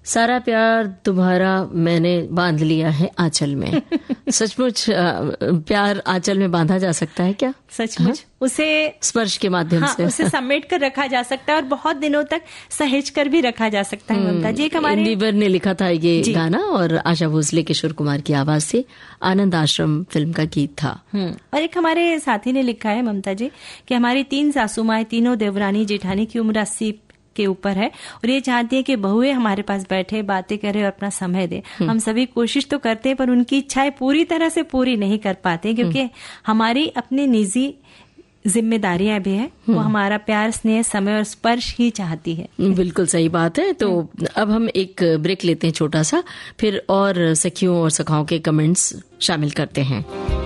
सारा प्यार तुम्हारा मैंने बांध लिया है आंचल में। सचमुच प्यार आंचल में बांधा जा सकता है क्या? सचमुच उसे स्पर्श के माध्यम से उसे समेट कर रखा जा सकता है और बहुत दिनों तक सहेज कर भी रखा जा सकता है। ममता जी, हमारे इंदिवर ने लिखा था ये गाना और आशा भोसले किशोर कुमार की आवाज से आनंद आश्रम फिल्म का गीत था। और एक हमारे साथी ने लिखा है ममता जी कि हमारी 3 सासू माएं, तीनों देवरानी जेठानी की उम्र 80 के ऊपर है और ये चाहती है कि बहुएं हमारे पास बैठे, बातें करें और अपना समय दे। हम सभी कोशिश तो करते हैं पर उनकी इच्छाएं पूरी तरह से पूरी नहीं कर पाते, क्योंकि हमारी अपनी निजी जिम्मेदारियां भी है। वो हमारा प्यार, स्नेह, समय और स्पर्श ही चाहती है। बिल्कुल सही बात है। तो अब हम एक ब्रेक लेते हैं छोटा सा, फिर और सखियों और सखाओं के कमेंट्स शामिल करते हैं।